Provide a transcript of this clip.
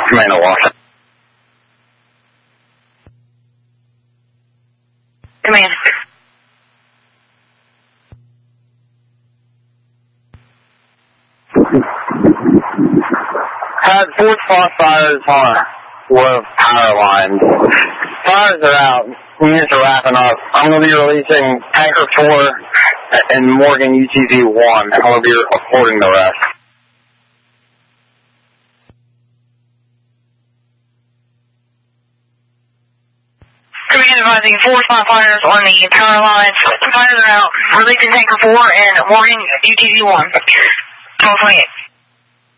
Command Washington. Command. Had 4 spot fires on low power lines. Fires are out. Units are wrapping up. I'm going to be releasing Tanker 4 and Morgan UTV 1. I'm going to be reporting the rest. Command advising 4 spot fires on the power lines. Fires are out. Releasing Tanker 4 and Morgan UTV 1. 1228.